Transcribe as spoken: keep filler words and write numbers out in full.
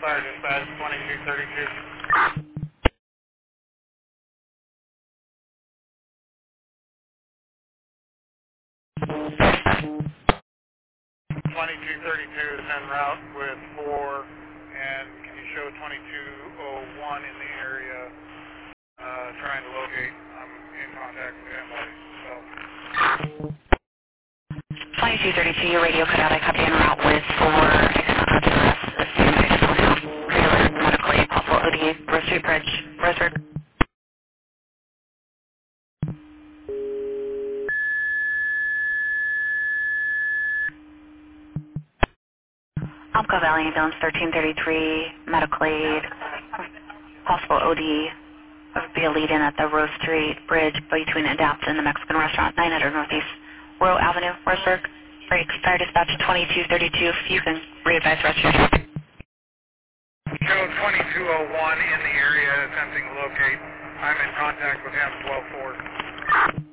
Fire Dispatch twenty-two thirty-two. twenty-two thirty-two is en route with four, and can you show twenty-two oh one in the area, uh, trying to locate? I'm in contact with him by himself. twenty-two thirty-two, your radio cut out. I copy en route with four. I cannot address as soon as I just want to have trailer medically, possible O D, Rose Street Bridge, Roseburg. Umpqua Valley Ambulance thirteen thirty-three, medical aid, possible O D. Would be a lead-in at the Rose Street Bridge between Adapt and the Mexican restaurant, nine hundred Northeast Royal Avenue, Roseburg. Break, Fire Dispatch twenty-two thirty-two, if you can re-advise the rest of your traffic. Show twenty-two oh one in the area, attempting to locate. I'm in contact with him, twelve four.